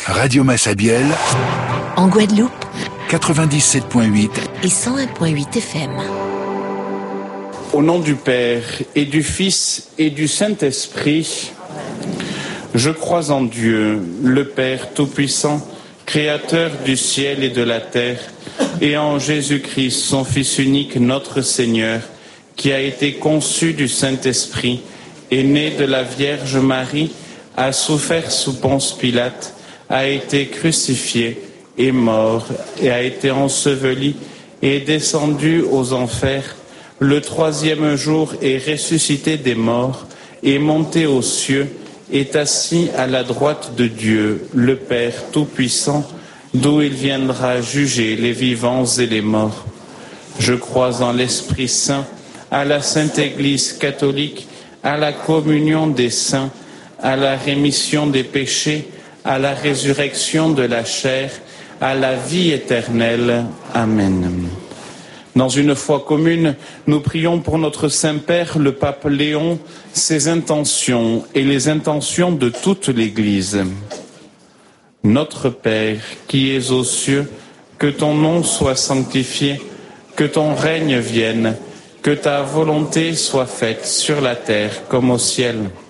Radio Massabielle, en Guadeloupe, 97.8 et 101.8 FM. Au nom du Père et du Fils et du Saint-Esprit, je crois en Dieu, le Père Tout-Puissant, Créateur du ciel et de la terre, et en Jésus-Christ, son Fils unique, notre Seigneur, qui a été conçu du Saint-Esprit, est né de la Vierge Marie, a souffert sous Ponce Pilate, a été crucifié, est mort et a été enseveli et est descendu aux enfers. Le troisième jour est ressuscité des morts, est monté aux cieux, est assis à la droite de Dieu, le Père Tout-Puissant, d'où il viendra juger les vivants et les morts. Je crois en l'Esprit Saint, à la Sainte Église catholique, à la communion des saints, à la rémission des péchés, à la résurrection de la chair, à la vie éternelle. Amen. Dans une foi commune, nous prions pour notre Saint-Père, le Pape Léon, ses intentions et les intentions de toute l'Église. Notre Père, qui es aux cieux, que ton nom soit sanctifié, que ton règne vienne, que ta volonté soit faite sur la terre comme au ciel.